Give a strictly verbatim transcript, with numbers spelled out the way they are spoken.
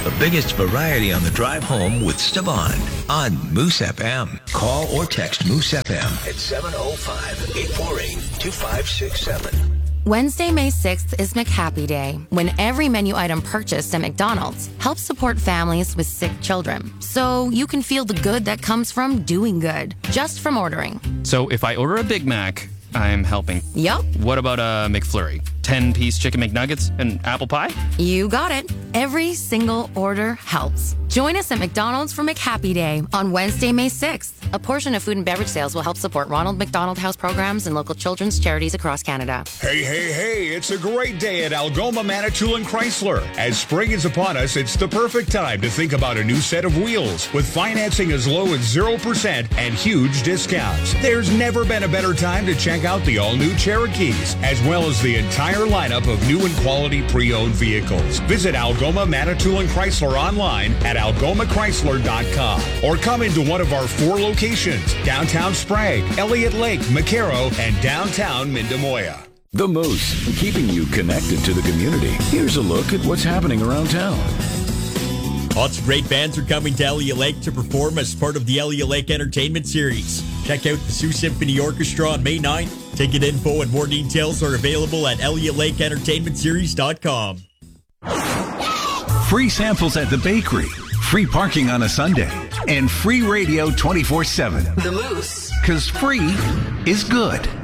The biggest variety on the drive home with Stavon on Moose F M. Call or text Moose F M at seven oh five, eight four eight, two five six seven. Wednesday, May sixth is McHappy Day, when every menu item purchased at McDonald's helps support families with sick children. So you can feel the good that comes from doing good, just from ordering. So if I order a Big Mac, I'm helping. Yup. What about a McFlurry? ten-piece chicken McNuggets and apple pie? You got it. Every single order helps. Join us at McDonald's for McHappy Day on Wednesday, May sixth. A portion of food and beverage sales will help support Ronald McDonald House programs and local children's charities across Canada. Hey, hey, hey, it's a great day at Algoma Manitoulin Chrysler. As spring is upon us, it's the perfect time to think about a new set of wheels with financing as low as zero percent and huge discounts. There's never been a better time to check out the all-new Cherokees, as well as the entire lineup of new and quality pre-owned vehicles. Visit Algoma Manitoulin Chrysler online at algoma chrysler dot com or come into one of our four locations: downtown Sprague, Elliott Lake, McCarrow, and downtown Mindemoya. The Moose, keeping you connected to the community. Here's a look at what's happening around town. Lots of great bands are coming to Elliott Lake to perform as part of the Elliott Lake Entertainment Series. Check out the Sioux Symphony Orchestra on May ninth. Ticket info and more details are available at elliott lake entertainment series dot com. Free samples at the bakery, free parking on a Sunday, and free radio twenty-four seven. The Moose. Because free is good.